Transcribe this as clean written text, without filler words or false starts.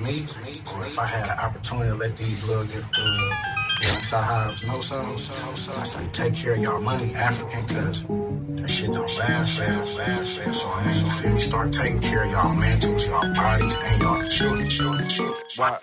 me, or if I had an opportunity to let these little young sahibs know something, I say take care of y'all money, African, cause that shit don't last. So I mean, you feel me? Start taking care of y'all mentals, y'all bodies, and y'all children. Why